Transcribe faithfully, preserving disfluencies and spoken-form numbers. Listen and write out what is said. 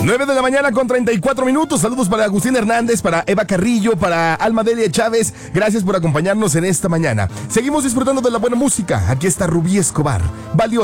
nueve de la mañana con treinta y cuatro minutos. Saludos para Agustín Hernández, para Eva Carrillo, para Alma Delia Chávez. Gracias por acompañarnos en esta mañana. Seguimos disfrutando de la buena música. Aquí está Rubí Escobar. Valió